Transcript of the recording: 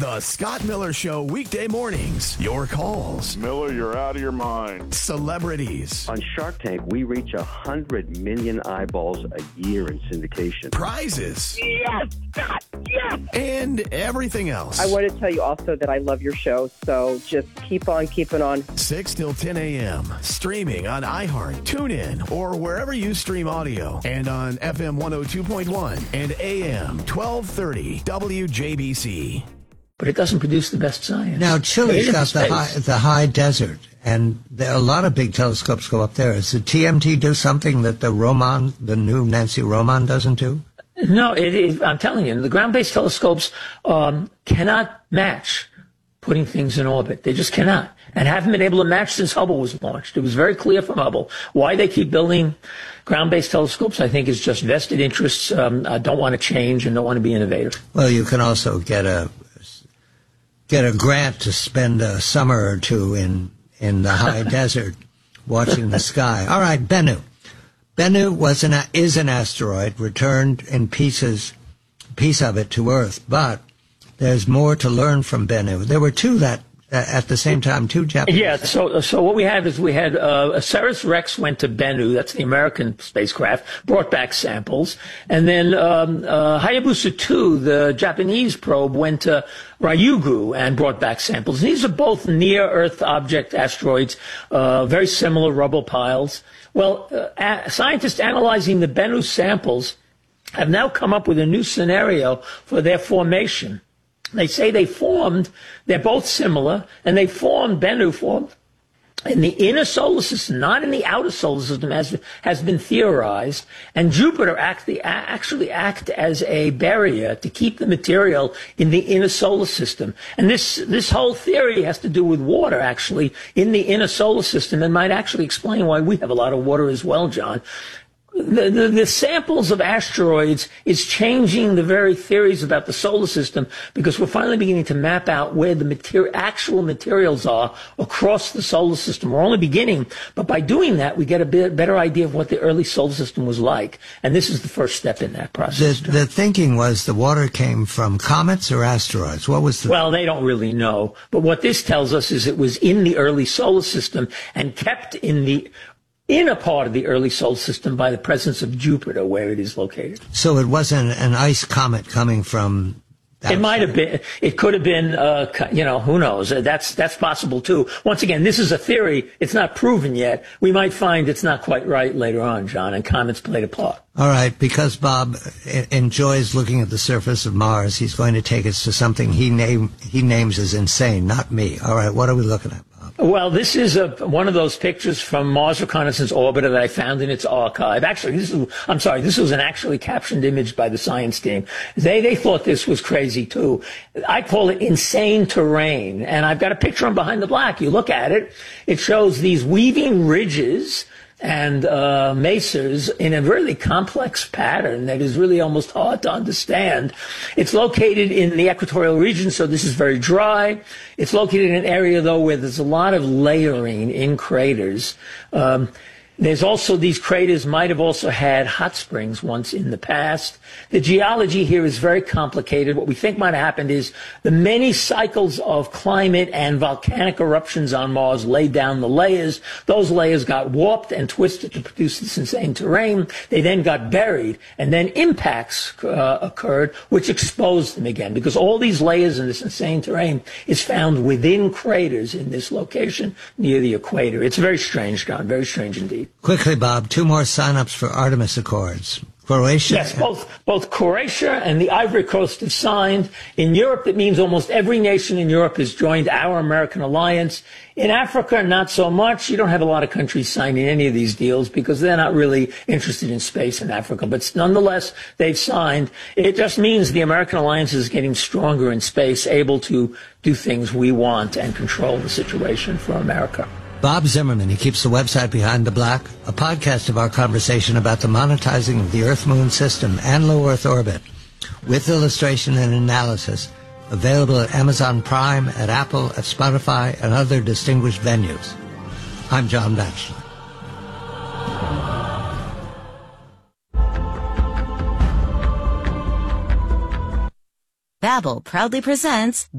The Scott Miller Show, weekday mornings. Your calls. Miller, you're out of your mind. Celebrities. On Shark Tank, we reach 100 million eyeballs a year in syndication. Prizes. Yes, Scott, yes! And everything else. I want to tell you also that I love your show, so just keep on keeping on. 6 till 10 a.m. Streaming on iHeart, TuneIn, or wherever you stream audio. And on FM 102.1 and AM 1230 WJBC. But it doesn't produce the best science. Now, Chile's got the high desert, and there are a lot of big telescopes go up there. Does the TMT do something that the new Nancy Roman doesn't do? No, I'm telling you, the ground-based telescopes cannot match putting things in orbit. They just cannot, and haven't been able to match since Hubble was launched. It was very clear from Hubble. Why they keep building ground-based telescopes, I think, is just vested interests, don't want to change and don't want to be innovative. Well, you can also get a grant to spend a summer or two in the high desert watching the sky. All right, Bennu. Bennu is an asteroid returned in piece of it to Earth, but there's more to learn from Bennu. There were two that at the same time, two Japanese. Yeah, so what we had Ceres Rex went to Bennu, that's the American spacecraft, brought back samples, and then Hayabusa 2, the Japanese probe, went to Ryugu and brought back samples. These are both near-Earth object asteroids, very similar rubble piles. Well, scientists analyzing the Bennu samples have now come up with a new scenario for their formation. They say they're both similar, and Bennu formed in the inner solar system, not in the outer solar system, as has been theorized, and Jupiter actually act as a barrier to keep the material in the inner solar system. And this whole theory has to do with water, actually, in the inner solar system, and might actually explain why we have a lot of water as well, John. The samples of asteroids is changing the very theories about the solar system, because we're finally beginning to map out where the actual materials are across the solar system. We're only beginning, but by doing that, we get a better idea of what the early solar system was like. And this is the first step in that process. The thinking was the water came from comets or asteroids. What was the... Well, they don't really know. But what this tells us is it was in the early solar system and kept in the inner part of the early solar system by the presence of Jupiter, where it is located. So it wasn't an ice comet coming from... It might have been. It could have been, who knows? That's possible, too. Once again, this is a theory. It's not proven yet. We might find it's not quite right later on, John, and comets played a part. All right, because Bob enjoys looking at the surface of Mars, he's going to take us to something he names as insane, not me. All right, what are we looking at? Well, this is one of those pictures from Mars Reconnaissance Orbiter that I found in its archive. Actually, this was an actually captioned image by the science team. They thought this was crazy too. I call it insane terrain. And I've got a picture on Behind the Black. You look at it, it shows these weaving ridges and mesas in a really complex pattern that is really almost hard to understand. It's located in the equatorial region, so this is very dry. It's located in an area, though, where there's a lot of layering in craters. There's also, these craters might have also had hot springs once in the past. The geology here is very complicated. What we think might have happened is the many cycles of climate and volcanic eruptions on Mars laid down the layers. Those layers got warped and twisted to produce this insane terrain. They then got buried, and then impacts occurred, which exposed them again, because all these layers in this insane terrain is found within craters in this location near the equator. It's very strange, John, very strange indeed. Quickly, Bob, 2 more sign-ups for Artemis Accords. Croatia? Yes, both Croatia and the Ivory Coast have signed. In Europe, it means almost every nation in Europe has joined our American alliance. In Africa, not so much. You don't have a lot of countries signing any of these deals because they're not really interested in space in Africa. But nonetheless, they've signed. It just means the American alliance is getting stronger in space, able to do things we want and control the situation for America. Bob Zimmerman, he keeps the website Behind the Black, a podcast of our conversation about the monetizing of the Earth-Moon system and low Earth orbit, with illustration and analysis, available at Amazon Prime, at Apple, at Spotify, and other distinguished venues. I'm John Batchelor. Babbel proudly presents